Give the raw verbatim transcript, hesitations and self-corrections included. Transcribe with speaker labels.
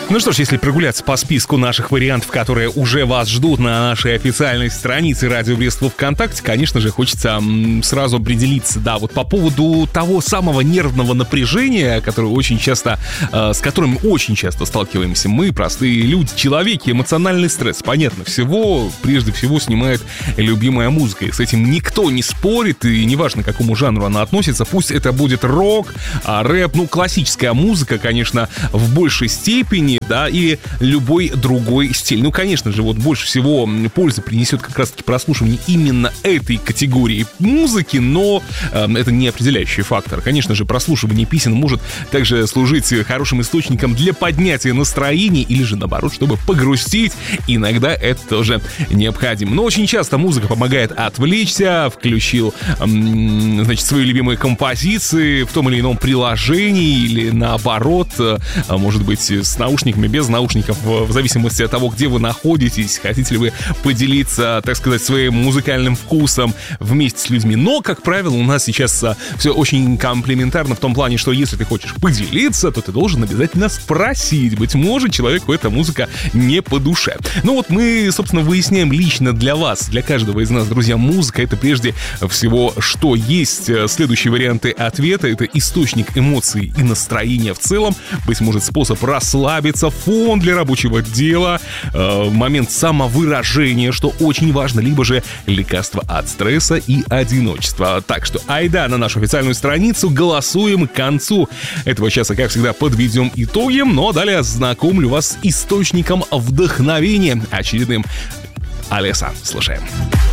Speaker 1: Ну что ж, если прогуляться по списку наших вариантов, которые уже вас ждут на нашей официальной странице Радио Брест во ВКонтакте, конечно же, хочется м, сразу определиться, да, вот по поводу того самого нервного напряжения, которое очень часто, э, с которым очень часто сталкиваемся мы, простые люди, человеки, эмоциональный стресс, понятно, всего, прежде всего снимает любимая музыка, и с этим никто не спорит, и неважно, к какому жанру она относится, пусть это будет рок, а рэп, ну, классическая музыка, конечно, в большей степени, да, или любой другой стиль. Ну, конечно же, вот больше всего пользы принесет как раз-таки прослушивание именно этой категории музыки, но э, это не определяющий фактор. Конечно же, прослушивание песен может также служить хорошим источником для поднятия настроения или же, наоборот, чтобы погрустить. Иногда это тоже необходимо. Но очень часто музыка помогает отвлечься, включил, э, значит, свои любимые композиции в том или ином приложении или наоборот, э, может быть, с наушниками, без наушников, в зависимости от того, где вы находитесь, хотите ли вы поделиться, так сказать, своим музыкальным вкусом вместе с людьми. Но, как правило, у нас сейчас а, все очень комплементарно в том плане, что если ты хочешь поделиться, то ты должен обязательно спросить. Быть может, человеку эта музыка не по душе. Ну вот мы, собственно, выясняем лично для вас, для каждого из нас, друзья, музыка — это прежде всего, что есть. Следующие варианты ответа — это источник эмоций и настроения в целом, быть может, способ расслабиться, фон для рабочего дела, э, момент самовыражения, что очень важно, либо же лекарство от стресса и одиночества. Так что айда на нашу официальную страницу, голосуем. К концу этого часа, как всегда, подведем итоги, но далее знакомлю вас с источником вдохновения очередным. Алеса, слушаем.